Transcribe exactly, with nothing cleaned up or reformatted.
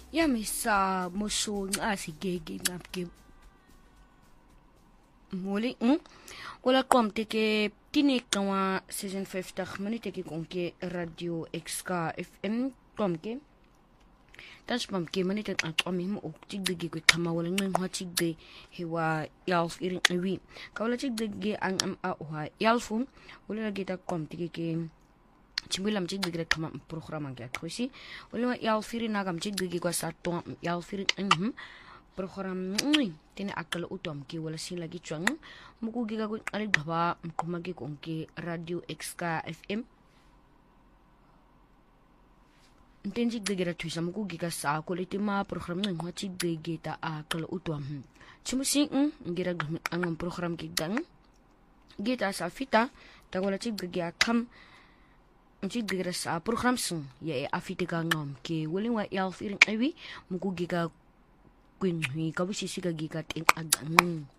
Yamisa moshon asigege ngapke moli mm wala komte ke tinekawa season fifty minute ke konke radio X K F M komke tas pamke minute aqomi mo tigge ke kama wala ngwa tigge hewa yalf irin wi kawala tigge an am a wa yalfun wala geta komte ke Chimbilam tigge ke kama program ke atrosi wala yalf irin nagam tigge ko sa to yalf irin mhm program ngi tene akal utom ki wala sin lagi chuang muku giga ko ali baba mkumagi ko ke radio X K F M ntenji giga tuisa muku giga sa ko letima program ngi ngati giga ta akal utom chimusi ngira ang program ki gang gita sa fita ta wala chi giga kam nji giga sa program sun ya afite gangam ke wala wa yalf irin awi muku giga Queen hui kabisi siga gigat in agang